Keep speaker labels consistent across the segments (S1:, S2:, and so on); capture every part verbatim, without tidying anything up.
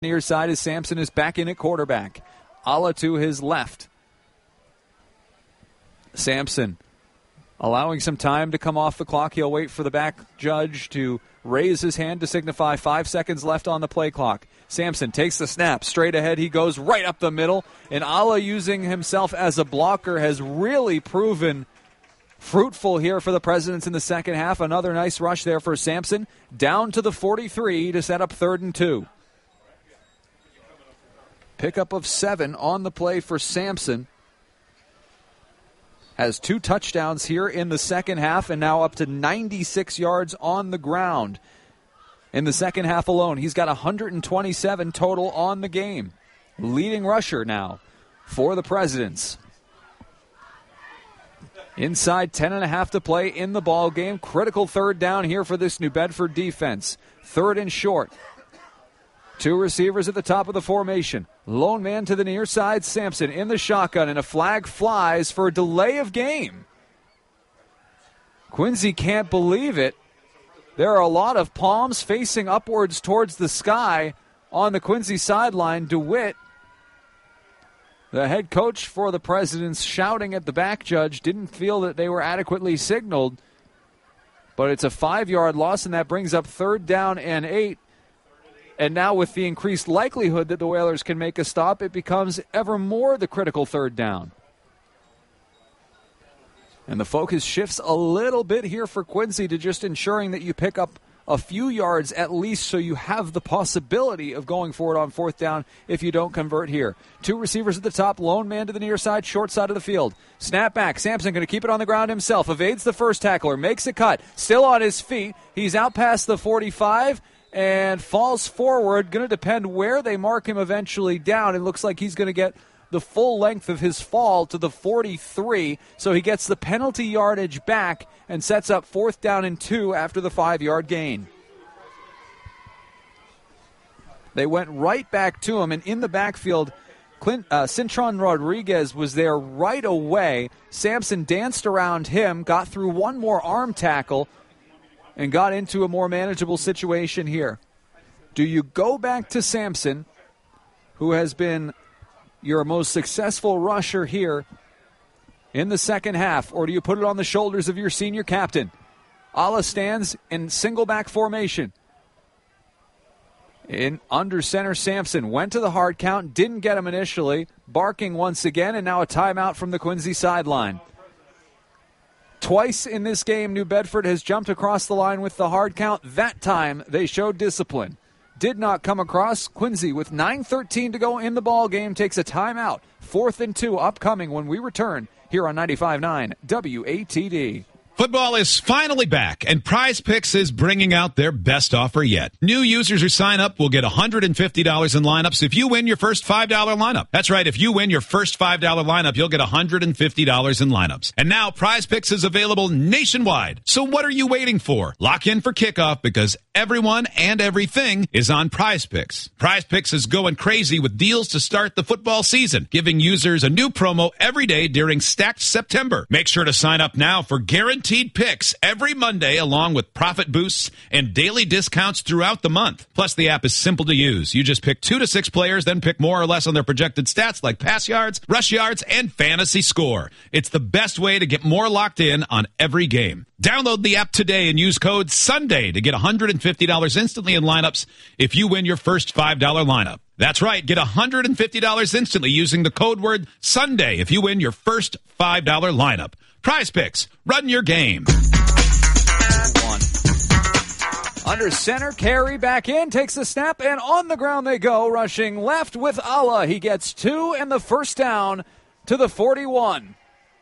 S1: Near side as Sampson is back in at quarterback. Alla to his left. Sampson allowing some time to come off the clock. He'll wait for the back judge to raise his hand to signify five seconds left on the play clock. Sampson takes the snap. Straight ahead he goes right up the middle. And Alla, using himself as a blocker, has really proven fruitful here for the Presidents in the second half. Another nice rush there for Sampson. Down to the forty-three to set up third and two. Pickup of seven on the play for Sampson. Has two touchdowns here in the second half and now up to ninety-six yards on the ground. In the second half alone, he's got one hundred twenty-seven total on the game. Leading rusher now for the Presidents. Inside ten and a half to play in the ball game. Critical third down here for this New Bedford defense. Third and short. Two receivers at the top of the formation. Lone man to the near side, Sampson in the shotgun, and a flag flies for a delay of game. Quincy can't believe it. There are a lot of palms facing upwards towards the sky on the Quincy sideline. DeWitt, the head coach for the Presidents, shouting at the back judge, didn't feel that they were adequately signaled. But it's a five-yard loss, and that brings up third down and eight. And now with the increased likelihood that the Whalers can make a stop, it becomes ever more the critical third down. And the focus shifts a little bit here for Quincy to just ensuring that you pick up a few yards at least so you have the possibility of going forward on fourth down if you don't convert here. Two receivers at the top, lone man to the near side, short side of the field. Snap back, Sampson going to keep it on the ground himself, evades the first tackler, makes a cut, still on his feet. He's out past the forty-five and falls forward. Going to depend where they mark him eventually down. It looks like he's going to get the full length of his fall to the forty-three, so he gets the penalty yardage back and sets up fourth down and two after the five-yard gain. They went right back to him, and in the backfield, Clint, uh, Cintron Rodriguez was there right away. Sampson danced around him, got through one more arm tackle, and got into a more manageable situation here. Do you go back to Sampson, who has been your most successful rusher here in the second half, or do you put it on the shoulders of your senior captain? Alla stands in single back formation. In under center, Sampson went to the hard count, didn't get him initially, barking once again, and now a timeout from the Quincy sideline. Twice in this game, New Bedford has jumped across the line with the hard count. That time, they showed discipline. Did not come across. Quincy, with nine thirteen to go in the ball game, takes a timeout. Fourth and two upcoming when we return here on ninety-five point nine W A T D.
S2: Football is finally back, and Prize Picks is bringing out their best offer yet. New users who sign up will get one hundred fifty dollars in lineups if you win your first five dollar lineup. That's right, if you win your first five dollar lineup, you'll get one hundred fifty dollars in lineups. And now Prize Picks is available nationwide. So what are you waiting for? Lock in for kickoff because everyone and everything is on Prize Picks. Prize Picks is going crazy with deals to start the football season, giving users a new promo every day during Stacked September. Make sure to sign up now for guaranteed picks every Monday, along with profit boosts and daily discounts throughout the month. Plus, the app is simple to use. You just pick two to six players, then pick more or less on their projected stats like pass yards, rush yards, and fantasy score. It's the best way to get more locked in on every game. Download the app today and use code SUNDAY to get one hundred fifty dollars instantly in lineups if you win your first five dollar lineup. That's right, get one hundred fifty dollars instantly using the code word SUNDAY if you win your first five dollar lineup. Prize Picks, run your game.
S1: One. Under center, Carey back in, takes the snap, and on the ground they go, rushing left with Alla. He gets two and the first down to the forty-one.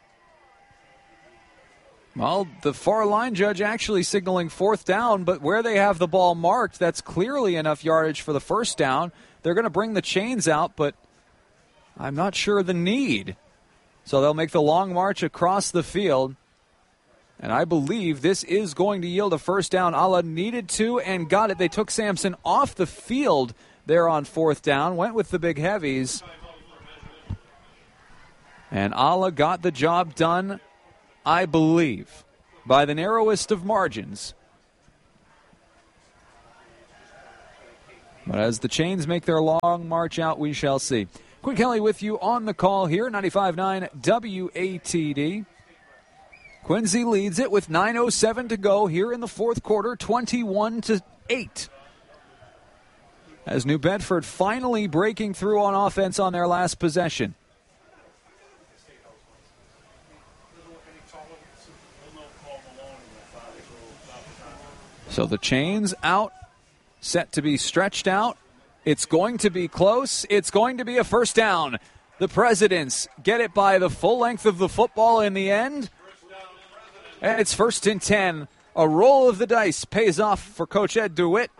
S1: Well, the far line judge actually signaling fourth down, but where they have the ball marked, that's clearly enough yardage for the first down. They're going to bring the chains out, but I'm not sure the need. So they'll make the long march across the field. And I believe this is going to yield a first down. Alla needed to and got it. They took Sampson off the field there on fourth down. Went with the big heavies. And Alla got the job done, I believe, by the narrowest of margins. But as the Chains make their long march out, we shall see. Quinn Kelly with you on the call here, ninety-five point nine W A T D. Quincy leads it with nine oh seven to go here in the fourth quarter, twenty-one to eight. As New Bedford finally breaking through on offense on their last possession. So the Chains out, set to be stretched out. It's going to be close. It's going to be a first down. The Presidents get it by the full length of the football in the end. And it's first and ten. A roll of the dice pays off for Coach Ed DeWitt.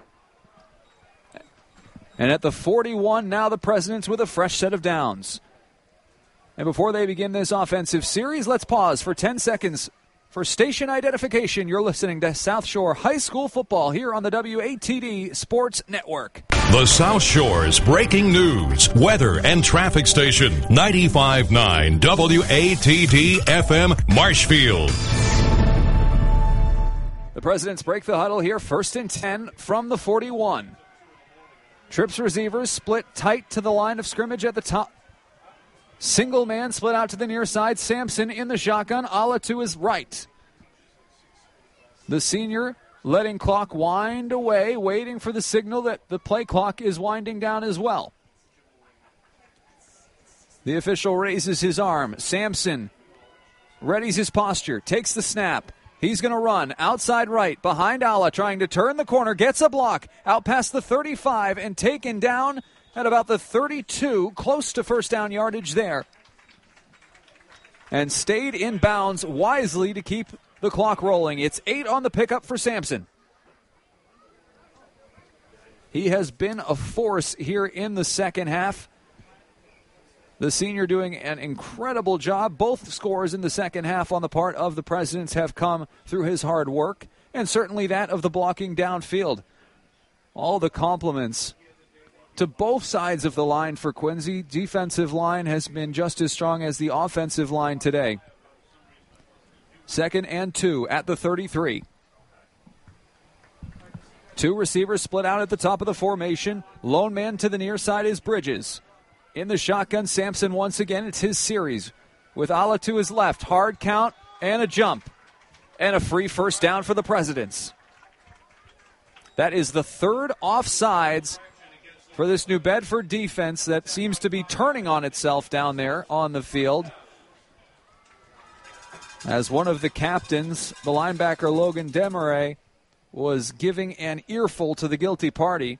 S1: And at the forty-one, now the Presidents with a fresh set of downs. And before they begin this offensive series, let's pause for ten seconds for station identification. You're listening to South Shore High School football here on the W A T D Sports Network.
S3: The South Shore's breaking news, weather, and traffic station, ninety-five point nine W A T D F M Marshfield.
S1: The Presidents break the huddle here, first and ten from the forty-one. Trips receivers split tight to the line of scrimmage at the top. Single man split out to the near side. Sampson in the shotgun. Allah to his right. The senior letting clock wind away, waiting for the signal that the play clock is winding down as well. The official raises his arm. Sampson readies his posture, takes the snap. He's going to run outside right behind Allah, trying to turn the corner, gets a block out past the thirty-five and taken down at about the thirty-two, close to first down yardage there. And stayed in bounds wisely to keep the clock rolling. It's eight on the pickup for Sampson. He has been a force here in the second half. The senior doing an incredible job. Both scores in the second half on the part of the Presidents have come through his hard work, and certainly that of the blocking downfield. All the compliments to both sides of the line for Quincy. Defensive line has been just as strong as the offensive line today. Second and two at the thirty-three. Two receivers split out at the top of the formation. Lone man to the near side is Bridges. In the shotgun, Sampson once again. It's his series with Allah to his left. Hard count and a jump. And a free first down for the Presidents. That is the third offsides for this New Bedford defense that seems to be turning on itself down there on the field. As one of the captains, the linebacker Logan Demaray, was giving an earful to the guilty party.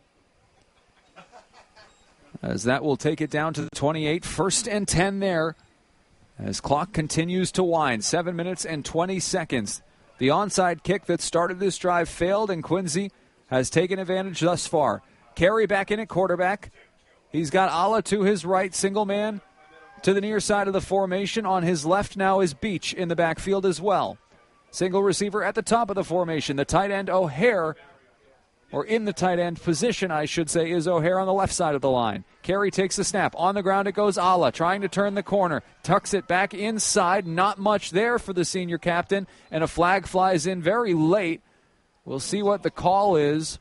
S1: As that will take it down to the twenty-eight. First and ten there. As clock continues to wind. Seven minutes and twenty seconds. The onside kick that started this drive failed, and Quincy has taken advantage thus far. Carey back in at quarterback. He's got Allah to his right. Single man to the near side of the formation. On his left now is Beach in the backfield as well. Single receiver at the top of the formation. The tight end O'Hare, or in the tight end position, I should say, is O'Hare on the left side of the line. Carey takes the snap. On the ground it goes Allah, trying to turn the corner. Tucks it back inside. Not much there for the senior captain. And a flag flies in very late. We'll see what the call is.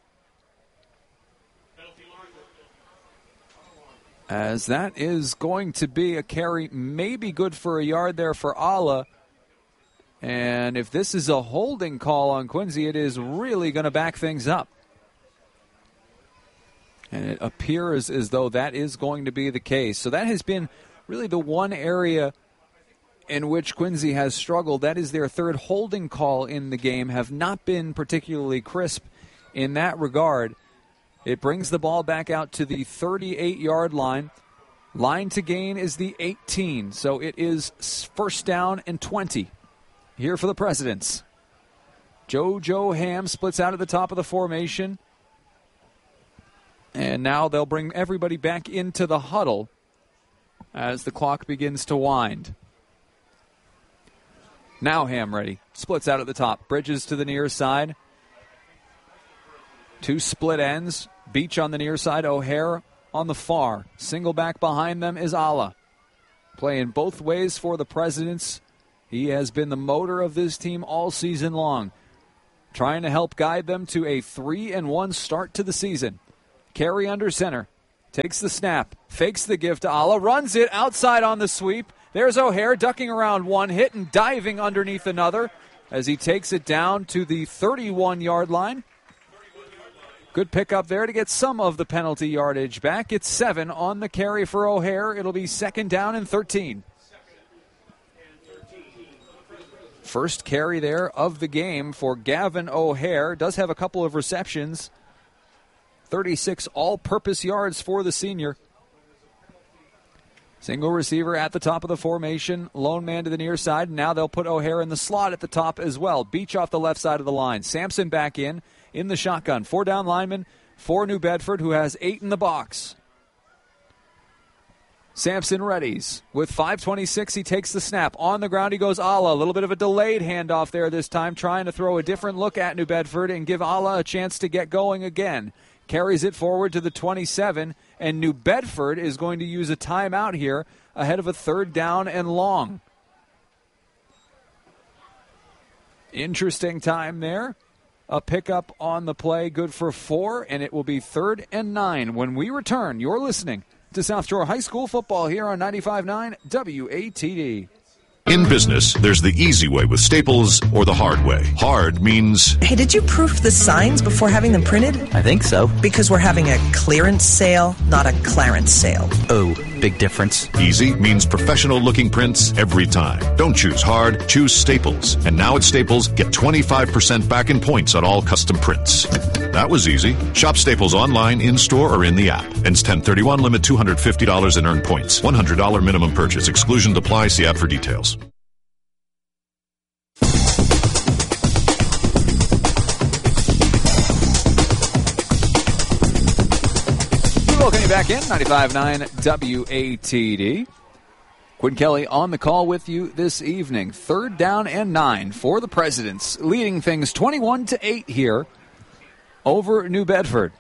S1: As that is going to be a carry, maybe good for a yard there for Allah. And if this is a holding call on Quincy, it is really going to back things up. And it appears as though that is going to be the case. So that has been really the one area in which Quincy has struggled. That is their third holding call in the game. Have not been particularly crisp in that regard. It brings the ball back out to the thirty-eight-yard line. Line to gain is the eighteen. So it is first down and twenty here for the Presidents. JoJo Ham splits out at the top of the formation. And now they'll bring everybody back into the huddle as the clock begins to wind. Now Ham ready. Splits out at the top. Bridges to the near side. Two split ends. Beach on the near side. O'Hare on the far. Single back behind them is Allah. Playing both ways for the Presidents. He has been the motor of this team all season long. Trying to help guide them to a three and one start to the season. Carey under center. Takes the snap. Fakes the give to Ala. Runs it outside on the sweep. There's O'Hare ducking around one hit and diving underneath another as he takes it down to the thirty-one-yard line. Good pickup there to get some of the penalty yardage back. It's seven on the carry for O'Hare. It'll be second down and thirteen. First carry there of the game for Gavin O'Hare. Does have a couple of receptions. thirty-six all-purpose yards for the senior. Single receiver at the top of the formation. Lone man to the near side. Now they'll put O'Hare in the slot at the top as well. Beach off the left side of the line. Sampson back in, in the shotgun. Four down linemen for New Bedford, who has eight in the box. Sampson readies. With five twenty-six, he takes the snap. On the ground, he goes Ala. A little bit of a delayed handoff there this time, trying to throw a different look at New Bedford and give Ala a chance to get going again. Carries it forward to the twenty-seven, and New Bedford is going to use a timeout here ahead of a third down and long. Interesting time there. A pickup on the play, good for four, and it will be third and nine. When we return, you're listening to South Shore High School football here on ninety-five point nine W A T D.
S3: In business, there's the easy way with Staples or the hard way. Hard means...
S4: Hey, did you proof the signs before having them printed?
S5: I think so.
S4: Because we're having a clearance sale, not a Clarence sale.
S5: Oh, big difference.
S3: Easy means professional-looking prints every time. Don't choose hard, choose Staples. And now at Staples, get twenty-five percent back in points on all custom prints. That was easy. Shop Staples online, in-store, or in the app. Ends ten thirty-one, limit two hundred fifty dollars in earned points. one hundred dollars minimum purchase. Exclusion apply. See app for details.
S1: Welcome you back in, ninety-five point nine W A T D. Quinn Kelly on the call with you this evening. Third down and nine for the Presidents, leading things twenty-one to eight here over New Bedford.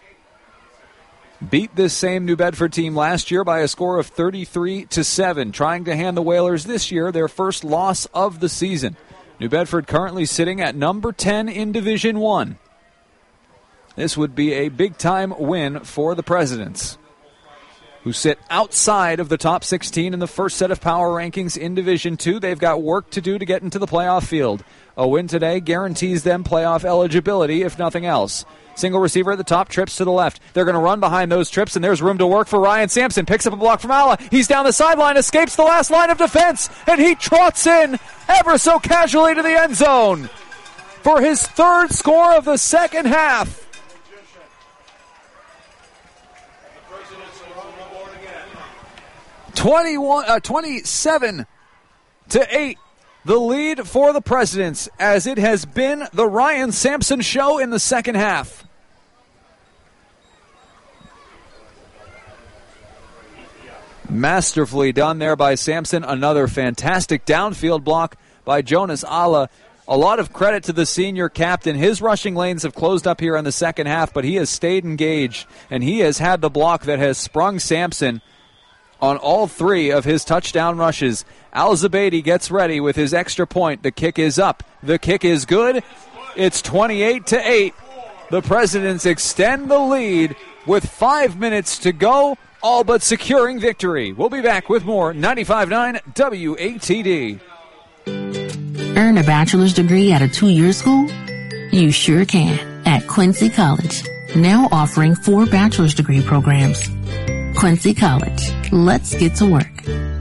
S1: Beat this same New Bedford team last year by a score of thirty-three to seven, trying to hand the Whalers this year their first loss of the season. New Bedford currently sitting at number ten in Division One. This would be a big-time win for the Presidents, who sit outside of the top sixteen in the first set of power rankings in Division Two. They've got work to do to get into the playoff field. A win today guarantees them playoff eligibility, if nothing else. Single receiver at the top, trips to the left. They're going to run behind those trips, and there's room to work for Ryan Sampson. Picks up a block from Ala. He's down the sideline, escapes the last line of defense, and he trots in ever so casually to the end zone for his third score of the second half. twenty-one, uh, twenty-seven to eight, the lead for the Presidents, as it has been the Ryan Sampson show in the second half. Masterfully done there by Sampson. Another fantastic downfield block by Jonas Ala. A lot of credit to the senior captain. His rushing lanes have closed up here in the second half, but he has stayed engaged, and he has had the block that has sprung Sampson on all three of his touchdown rushes. Al-Zubaydi gets ready with his extra point. The kick is up. The kick is good. It's twenty-eight to eight. The Presidents extend the lead with five minutes to go, all but securing victory. We'll be back with more ninety-five point nine W A T D.
S6: Earn a bachelor's degree at a two-year school? You sure can at Quincy College, now offering four bachelor's degree programs. Quincy College. Let's get to work.